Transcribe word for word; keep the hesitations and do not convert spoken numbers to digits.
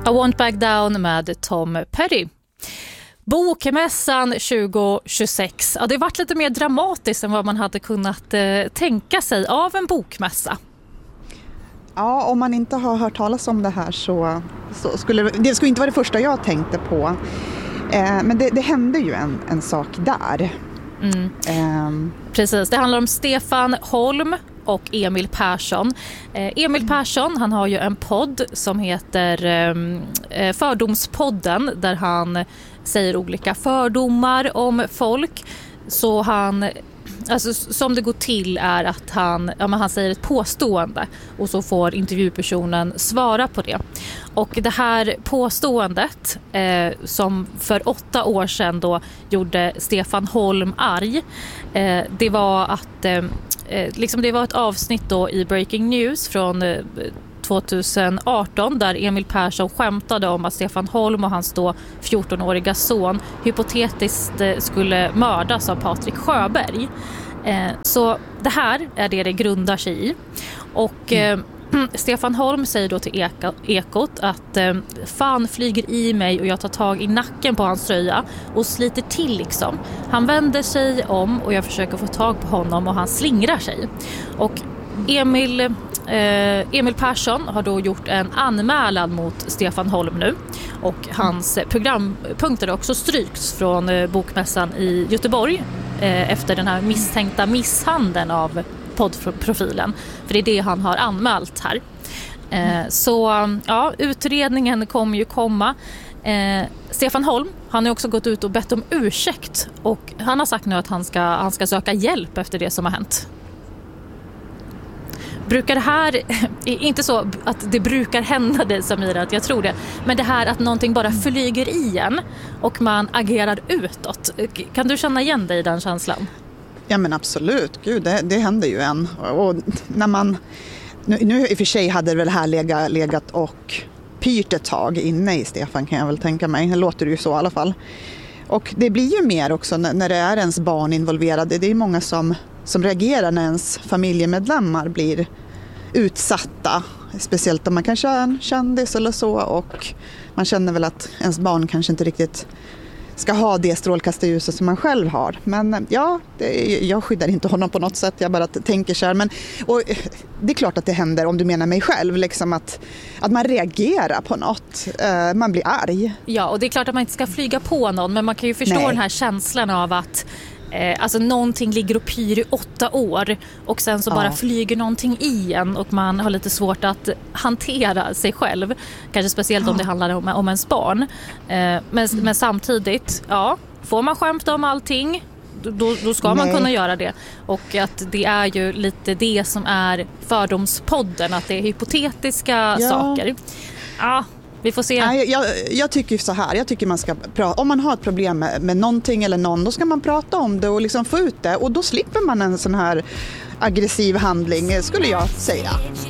I Won't Back Down med Tom Petty. Bokmässan tjugo tjugosex. Ja, det har varit lite mer dramatiskt än vad man hade kunnat eh, tänka sig av en bokmässa. Ja, om man inte har hört talas om det här så, så skulle det skulle inte vara det första jag tänkte på. Eh, men det, det hände ju en, en sak där. Mm. Eh. Precis, det handlar om Stefan Holm och Emil Persson. Eh, Emil Persson, han har ju en podd som heter eh, Fördomspodden, där han säger olika fördomar om folk. Så han, alltså som det går till är att han, ja, men han säger ett påstående och så får intervjupersonen svara på det. Och det här påståendet eh, som för åtta år sedan då gjorde Stefan Holm arg, eh, det var att eh, liksom det var ett avsnitt då i Breaking News från eh, tjugoarton där Emil Persson skämtade om att Stefan Holm och hans då fjortonåriga son hypotetiskt skulle mördas av Patrik Sjöberg. Eh, så det här är det det grundar sig i. Och eh, Stefan Holm säger då till Eka, Ekot att eh, fan flyger i mig och jag tar tag i nacken på hans tröja och sliter till liksom. Han vänder sig om och jag försöker få tag på honom och han slingrar sig. Och Emil, eh, Emil Persson har då gjort en anmälan mot Stefan Holm nu och hans programpunkter har också stryks från eh, bokmässan i Göteborg eh, efter den här misstänkta misshandeln av poddprofilen, för det är det han har anmält här. Eh, så ja, utredningen kommer ju komma. Eh, Stefan Holm, han har också gått ut och bett om ursäkt och han har sagt nu att han ska, han ska söka hjälp efter det som har hänt. Brukar det här, inte så att det brukar hända dig Samira, att jag tror det, men det här att någonting bara flyger i en och man agerar utåt. Kan du känna igen dig i den känslan? Ja men absolut, gud det, det händer ju en. Och när man, nu, nu i och för sig hade det väl här legat, legat och pyrt ett tag inne i Stefan kan jag väl tänka mig, det låter ju så i alla fall. Och det blir ju mer också när, när det är ens barn involverade, det är många som, som reagerar när ens familjemedlemmar blir utsatta. Speciellt om man kanske är en kändis eller så och man känner väl att ens barn kanske inte riktigt ska ha det strålkastarljuset som man själv har. Men ja, det, jag skyddar inte honom på något sätt. Jag bara tänker så här. Men, och, det är klart att det händer om du menar mig själv. Liksom att, att man reagerar på något. Uh, man blir arg. Ja, och det är klart att man inte ska flyga på någon. Men man kan ju förstå Nej. den här känslan av att eh, alltså någonting ligger och pyr i åtta år. Och sen så ja. bara flyger någonting i en. Och man har lite svårt att hantera sig själv. Kanske speciellt ja. om det handlar om, om ens barn. Eh, men, mm. men samtidigt, ja, får man skämta om allting, då, då ska Nej. man kunna göra det. Och att det är ju lite det som är Fördomspodden, att det är hypotetiska ja. saker. Ja, vi får se. Nej, jag, jag tycker så här, jag tycker man ska prata, om man har ett problem med, med någonting eller någon, då ska man prata om det och liksom få ut det. Och då slipper man en sån här aggressiv handling, skulle jag säga.